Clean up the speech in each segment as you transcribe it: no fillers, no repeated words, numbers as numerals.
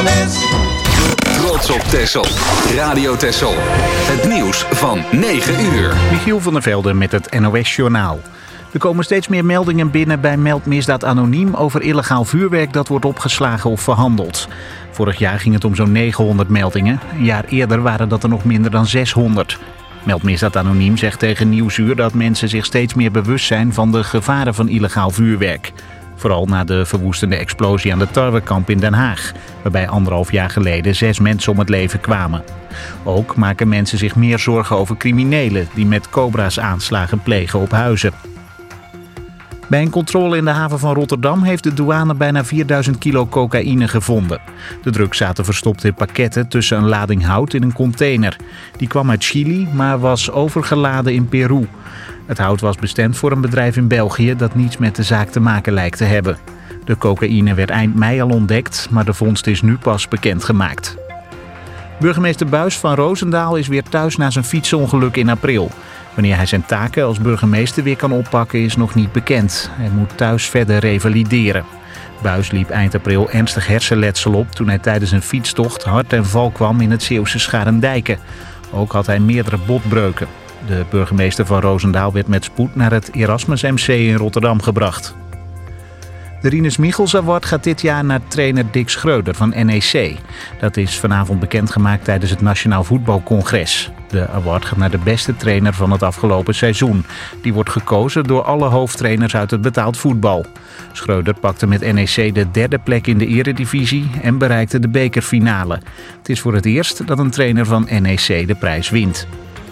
Trots op Texel. Radio Texel. Het nieuws van 9 uur. Michiel van der Velde met het NOS-journaal. Er komen steeds meer meldingen binnen bij Meldmisdaad Anoniem over illegaal vuurwerk dat wordt opgeslagen of verhandeld. Vorig jaar ging het om zo'n 900 meldingen. Een jaar eerder waren dat er nog minder dan 600. Meldmisdaad Anoniem zegt tegen Nieuwsuur dat mensen zich steeds meer bewust zijn van de gevaren van illegaal vuurwerk. Vooral na de verwoestende explosie aan de Tarwekamp in Den Haag, waarbij 1,5 jaar geleden 6 mensen om het leven kwamen. Ook maken mensen zich meer zorgen over criminelen die met cobra's aanslagen plegen op huizen. Bij een controle in de haven van Rotterdam heeft de douane bijna 4000 kilo cocaïne gevonden. De drugs zaten verstopt in pakketten tussen een lading hout in een container. Die kwam uit Chili, maar was overgeladen in Peru. Het hout was bestemd voor een bedrijf in België dat niets met de zaak te maken lijkt te hebben. De cocaïne werd eind mei al ontdekt, maar de vondst is nu pas bekendgemaakt. Burgemeester Buys van Roosendaal is weer thuis na zijn fietsongeluk in april. Wanneer hij zijn taken als burgemeester weer kan oppakken is nog niet bekend. Hij moet thuis verder revalideren. Buys liep eind april ernstig hersenletsel op toen hij tijdens een fietstocht hard ten val kwam in het Zeeuwse Scharendijke. Ook had hij meerdere botbreuken. De burgemeester van Roosendaal werd met spoed naar het Erasmus MC in Rotterdam gebracht. De Rinus Michels Award gaat dit jaar naar trainer Dick Schreuder van NEC. Dat is vanavond bekendgemaakt tijdens het Nationaal Voetbalcongres. De award gaat naar de beste trainer van het afgelopen seizoen. Die wordt gekozen door alle hoofdtrainers uit het betaald voetbal. Schreuder pakte met NEC de 3e plek in de eredivisie en bereikte de bekerfinale. Het is voor het eerst dat een trainer van NEC de prijs wint.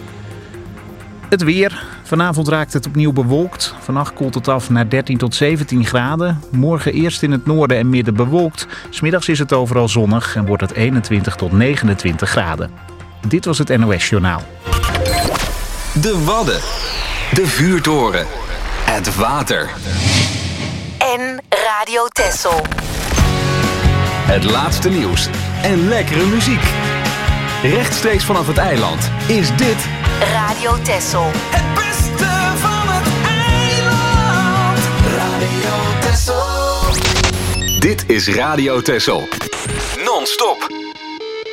Het weer. Vanavond raakt het opnieuw bewolkt. Vannacht koelt het af naar 13 tot 17 graden. Morgen eerst in het noorden en midden bewolkt. 's Middags is het overal zonnig en wordt het 21 tot 29 graden. Dit was het NOS Journaal. De Wadden. De Vuurtoren. Het water. En Radio Texel. Het laatste nieuws en lekkere muziek. Rechtstreeks vanaf het eiland is dit Radio Texel. Het beste van het eiland. Radio Texel. Dit is Radio Texel. Non-stop.